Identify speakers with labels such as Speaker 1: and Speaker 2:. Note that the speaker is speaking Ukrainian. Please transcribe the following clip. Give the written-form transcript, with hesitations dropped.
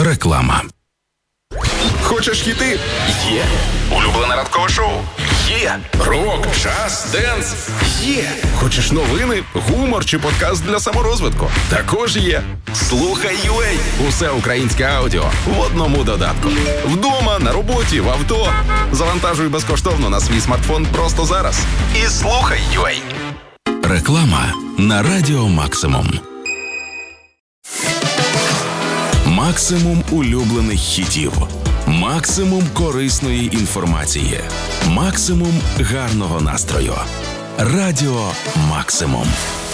Speaker 1: Реклама.
Speaker 2: Хочеш хіти? Є. Улюблене ранкове шоу? Є. Рок, джаз, денс? Є. Хочеш новини, гумор чи подкаст для саморозвитку? Також є. Слухай UA. Усе українське аудіо в одному додатку. Вдома, на роботі, в авто. Завантажуй безкоштовно на свій смартфон просто зараз. І слухай UA.
Speaker 1: Реклама на Радіо Максимум. Максимум улюблених хітів. Максимум корисної інформації. Максимум гарного настрою. Радіо Максимум.